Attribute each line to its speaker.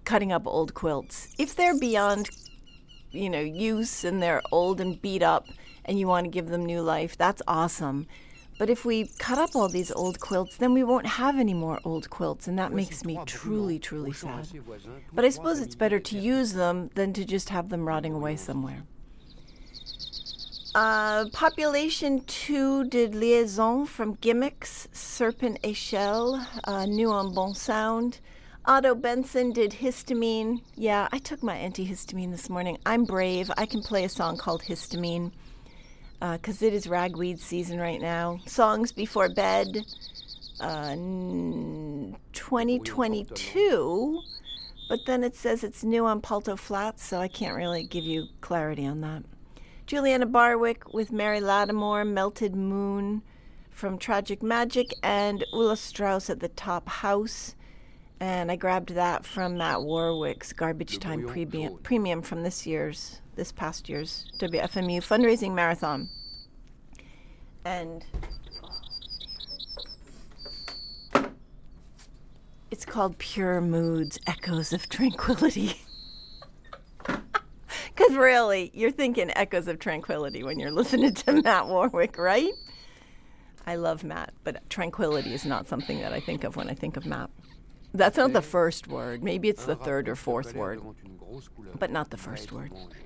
Speaker 1: cutting up old quilts. If they're beyond, use and they're old and beat up and you want to give them new life, that's awesome. But if we cut up all these old quilts, then we won't have any more old quilts, and that makes me truly, truly sad. But I suppose it's better to use them than to just have them rotting away somewhere. Population 2 did Liaison from Gimmicks, Serpent Échelle, New on Bon Sound. Otto Benson did Histamine. Yeah, I took my antihistamine this morning. I'm brave. I can play a song called Histamine. Because it is ragweed season right now. Songs Before Bed, 2022, but then it says it's new on Palto Flats, so I can't really give you clarity on that. Juliana Barwick with Mary Lattimore, Melted Moon from Tragic Magic, and Ulla Strauss at the Top House. And I grabbed that from Matt Warwick's Garbage Time Premium from this past year's WFMU fundraising marathon. And it's called Pure Moods, Echoes of Tranquility. Because really, you're thinking Echoes of Tranquility when you're listening to Matt Warwick, right? I love Matt, but tranquility is not something that I think of when I think of Matt. That's not the first word. Maybe it's the third or fourth word, but not the first word.